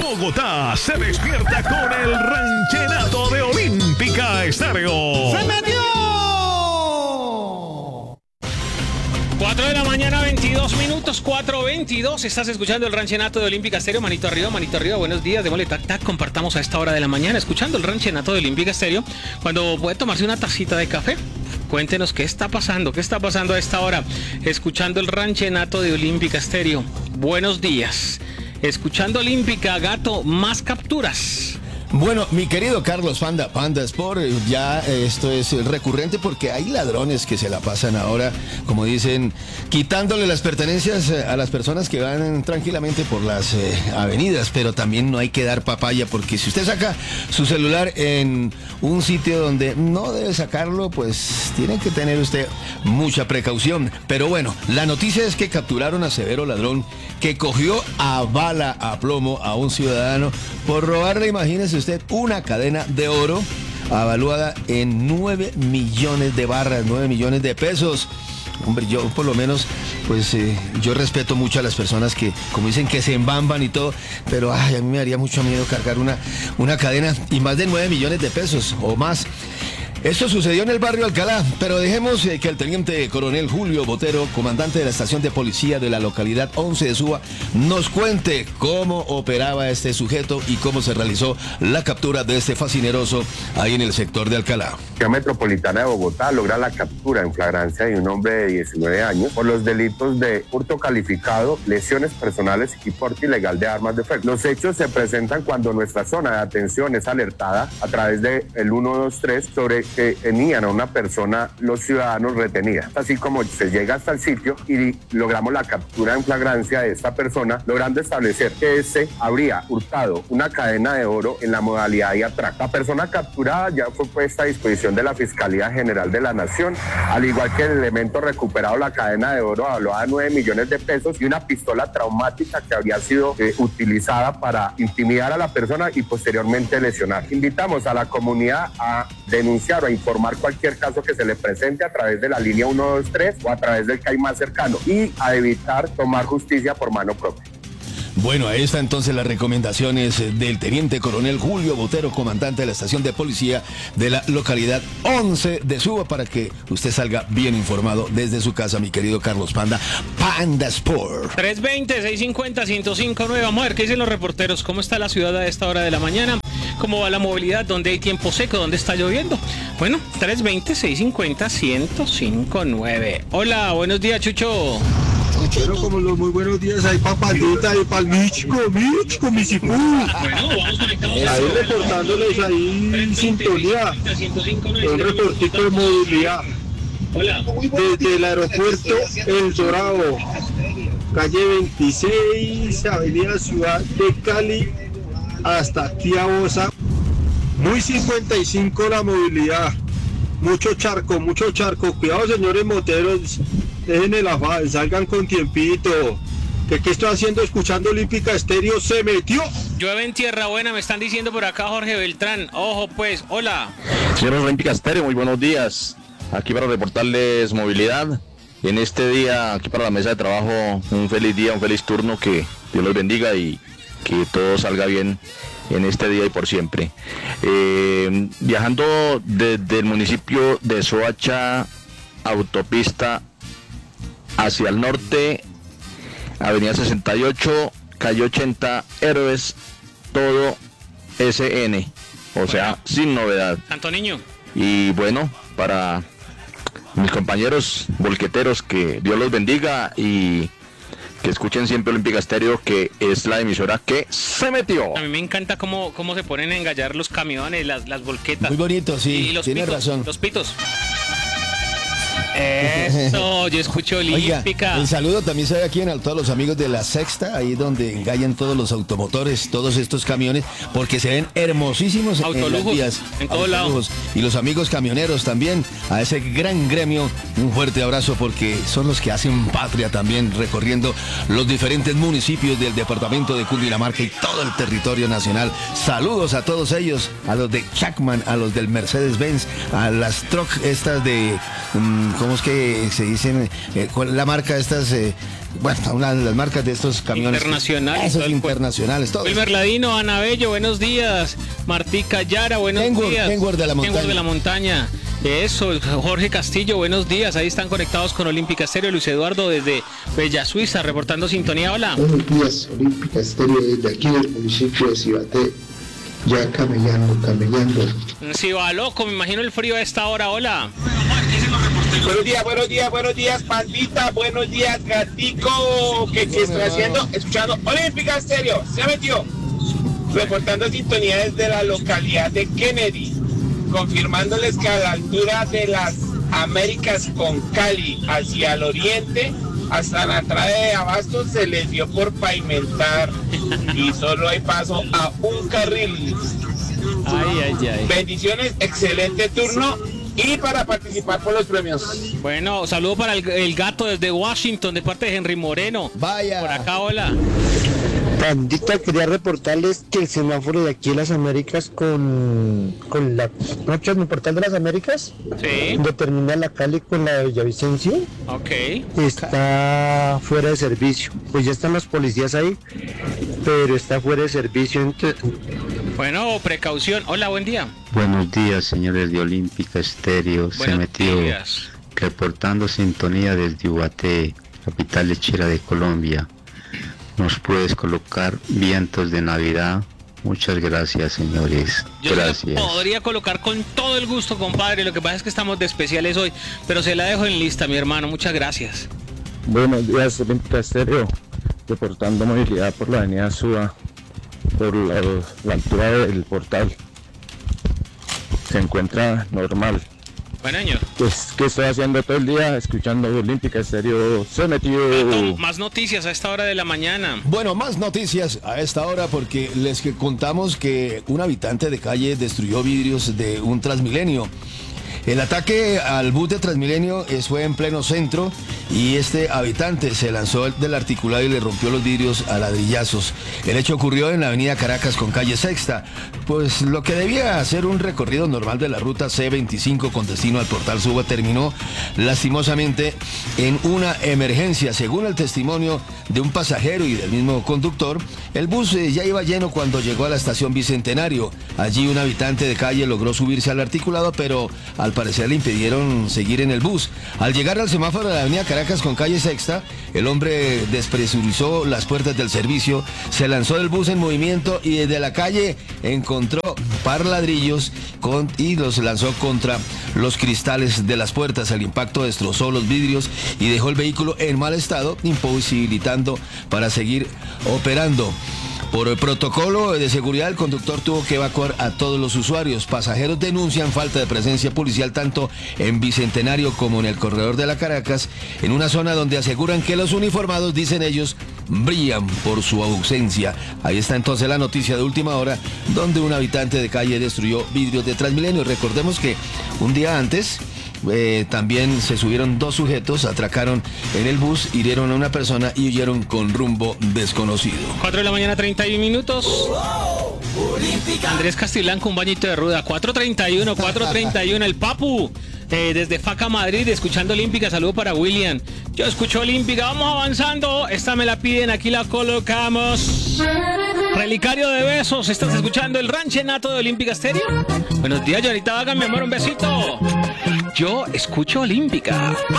Bogotá se despierta con el ranchenato de Olímpica Estéreo. ¡Se metió! 4 de la mañana, 22 minutos, 4:22. Estás escuchando el ranchenato de Olímpica Estéreo. Manito arriba, buenos días. Démosle tac, tac. Compartamos a esta hora de la mañana escuchando el ranchenato de Olímpica Estéreo. Cuando puede tomarse una tacita de café, cuéntenos qué está pasando a esta hora. Escuchando el ranchenato de Olímpica Estéreo. Buenos días. Escuchando Olímpica, Gato, más capturas. Bueno, mi querido Carlos Panda Sport, ya esto es recurrente porque hay ladrones que se la pasan ahora, como dicen, quitándole las pertenencias a las personas que van tranquilamente por las avenidas, pero también no hay que dar papaya porque si usted saca su celular en un sitio donde no debe sacarlo, pues tiene que tener usted mucha precaución. Pero bueno, la noticia es que capturaron a severo ladrón que cogió a bala a plomo a un ciudadano por robarle, imagínese usted, una cadena de oro avaluada en 9 millones de barras, 9 millones de pesos. Hombre, yo por lo menos, pues yo respeto mucho a las personas que, como dicen, que se embamban y todo, pero a mí me daría mucho miedo cargar una cadena y más de 9 millones de pesos o más. Esto sucedió en el barrio Alcalá, pero dejemos que el teniente coronel Julio Botero, comandante de la estación de policía de la localidad 11 de Suba, nos cuente cómo operaba este sujeto y cómo se realizó la captura de este fascineroso ahí en el sector de Alcalá. La Metropolitana de Bogotá logra la captura en flagrancia de un hombre de 19 años por los delitos de hurto calificado, lesiones personales y porte ilegal de armas de fuego. Los hechos se presentan cuando nuestra zona de atención es alertada a través del 123 sobre que tenían a una persona los ciudadanos retenida. Así como se llega hasta el sitio y logramos la captura en flagrancia de esta persona, logrando establecer que este habría hurtado una cadena de oro en la modalidad de atraco. La persona capturada ya fue puesta a disposición de la Fiscalía General de la Nación, al igual que el elemento recuperado, la cadena de oro valuada en 9 millones de pesos y una pistola traumática que habría sido utilizada para intimidar a la persona y posteriormente lesionar. Invitamos a la comunidad a denunciar o a informar cualquier caso que se le presente a través de la línea 123 o a través del CAI más cercano y a evitar tomar justicia por mano propia. Bueno, ahí está entonces las recomendaciones del teniente coronel Julio Botero, comandante de la estación de policía de la localidad 11 de Suba, para que usted salga bien informado desde su casa, mi querido Carlos Panda Sport. 320-650-1059. Vamos a ver qué dicen los reporteros. ¿Cómo está la ciudad a esta hora de la mañana? ¿Cómo va la movilidad? ¿Dónde hay tiempo seco? ¿Dónde está lloviendo? Bueno, 320-650-1059. Hola, buenos días, Chucho. Pero como los muy buenos días, hay papandita y pal Michico, Misipú. Bueno, vamos conectados. Ahí reportándoles ahí en sintonía. Un reportico de movilidad. Hola. Desde el aeropuerto El Dorado, calle 26, avenida Ciudad de Cali, hasta Tiabosa. Muy 55 la movilidad. Mucho charco. Cuidado, señores moteros. Dejen el afán, salgan con tiempito. ¿Qué estoy haciendo? Escuchando Olímpica Estéreo, se metió. Llueve en Tierra Buena, me están diciendo por acá Jorge Beltrán. Ojo pues, hola. Señores Olímpica Estéreo, muy buenos días. Aquí para reportarles movilidad. En este día, aquí para la mesa de trabajo, un feliz día, un feliz turno, que Dios los bendiga y que todo salga bien en este día y por siempre. Viajando desde el municipio de Soacha, autopista hacia el norte, avenida 68, calle 80, Héroes, todo SN, o sea, sin novedad. Santo Niño. Y bueno, para mis compañeros volqueteros, que Dios los bendiga y que escuchen siempre Olímpica Estéreo, que es la emisora que se metió. A mí me encanta cómo se ponen a engallar los camiones, las volquetas. Muy bonito, sí, y los tiene pitos, razón. Los pitos. Eso, yo escucho Olímpica. Oiga, el saludo también se ve aquí a todos los amigos de La Sexta, ahí donde engallan todos los automotores, todos estos camiones, porque se ven hermosísimos en las vías. En todos lados. Y los amigos camioneros también, a ese gran gremio, un fuerte abrazo, porque son los que hacen patria también, recorriendo los diferentes municipios del departamento de Cundinamarca y todo el territorio nacional. Saludos a todos ellos, a los de Chapman, a los del Mercedes-Benz, a las truck estas de... ¿cómo es que se dicen? ¿Cuál es la marca estas bueno, una de las marcas de estos camiones. Internacionales. Esos internacionales, todos. Wilmer Ladino, Ana Bello, buenos días. Martica Yara, buenos días. Kenworth de la montaña. Kenworth de la montaña. Eso, Jorge Castillo, buenos días. Ahí están conectados con Olímpica Estéreo. Luis Eduardo desde Bella Suiza, reportando sintonía. Hola. Buenos días, Olímpica Estéreo, desde aquí del municipio de Cibaté. Ya camellando. Ciba loco, me imagino el frío a esta hora. Hola. Buenos días, pandita, buenos días, gatico, ¿qué estoy haciendo? Escuchando Olímpica Estéreo, se metió, reportando sintonía desde la localidad de Kennedy, confirmándoles que a la altura de las Américas con Cali, hacia el oriente, hasta la entrada de Abasto, se les dio por pavimentar y solo hay paso a un carril. Ay. Bendiciones, excelente turno. Y para participar por los premios. Bueno, saludo para el gato desde Washington, de parte de Henry Moreno. Vaya. Por acá, hola. Pandita, quería reportarles que el semáforo de aquí en las Américas con la noche en el portal de las Américas, Sí. donde termina la Cali con la de Villavicencio, Ok. está fuera de servicio. Pues ya están los policías ahí, pero está fuera de servicio. Bueno, precaución. Hola, buen día. Buenos días, señores de Olímpica Estéreo. Se Buenos metió días. reportando sintonía desde Ubaté, capital lechera de Colombia. ¿Nos puedes colocar vientos de Navidad? Muchas gracias, señores. Yo Gracias. se la podría colocar con todo el gusto, compadre. Lo que pasa es que estamos de especiales hoy, pero se la dejo en lista, mi hermano. Muchas gracias. Buenos días, Olímpica Estéreo, reportando movilidad por la avenida Suba, por la altura del portal. Se encuentra normal. Buen año. Pues, ¿qué estoy haciendo todo el día? Escuchando Olímpica Estéreo. Se metió. Más noticias a esta hora de la mañana. Bueno, más noticias a esta hora porque les contamos que un habitante de calle destruyó vidrios de un Transmilenio. El ataque al bus de Transmilenio fue en pleno centro y este habitante se lanzó del articulado y le rompió los vidrios a ladrillazos. El hecho ocurrió en la avenida Caracas con calle Sexta, pues lo que debía ser un recorrido normal de la ruta C25 con destino al Portal Suba terminó lastimosamente en una emergencia. Según el testimonio de un pasajero y del mismo conductor, el bus ya iba lleno cuando llegó a la estación Bicentenario. Allí un habitante de calle logró subirse al articulado, pero al parecer le impidieron seguir en el bus. Al llegar al semáforo de la avenida Caracas con calle Sexta, el hombre despresurizó las puertas del servicio, se lanzó del bus en movimiento y desde la calle encontró par ladrillos y los lanzó contra los cristales de las puertas. El impacto destrozó los vidrios y dejó el vehículo en mal estado, imposibilitando para seguir operando. Por el protocolo de seguridad, el conductor tuvo que evacuar a todos los usuarios. Pasajeros denuncian falta de presencia policial tanto en Bicentenario como en el corredor de la Caracas, en una zona donde aseguran que los uniformados, dicen ellos, brillan por su ausencia. Ahí está entonces la noticia de última hora, donde un habitante de calle destruyó vidrios de Transmilenio. Recordemos que un día antes también se subieron dos sujetos, atracaron en el bus, hirieron a una persona y huyeron con rumbo desconocido. 4 de la mañana, 31 minutos. Andrés Castilán con un bañito de ruda. 4:31, el Papu. Desde Faca, Madrid, escuchando Olímpica. Saludo para William. Yo escucho Olímpica, vamos avanzando. Esta me la piden, aquí la colocamos. Relicario de besos, ¿estás escuchando el ranchenato de Olímpica Estéreo? Buenos días, Jonita Vaga, mi amor, un besito. Yo escucho Olímpica.